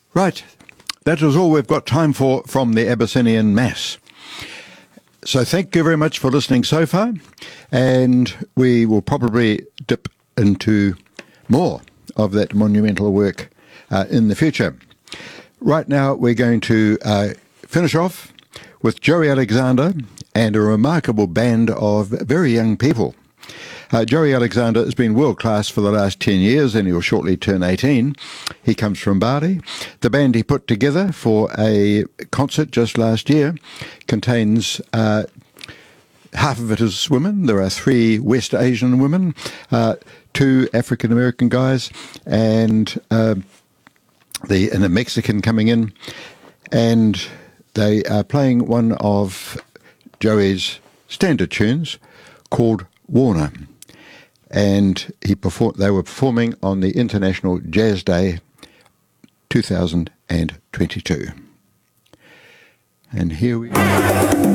Right, that is all we've got time for from the Abyssinian Mass. So thank you very much for listening so far, and we will probably dip into more of that monumental work in the future. Right now we're going to finish off with Joey Alexander and a remarkable band of very young people. Joey Alexander has been world-class for the last 10 years and he'll shortly turn 18. He comes from Bali. The band he put together for a concert just last year contains half of it is women. There are 3 West Asian women, 2 African-American guys, and a Mexican coming in. And they are playing one of Joey's standard tunes called Warner. And they were performing on the International Jazz Day 2022. And here we go.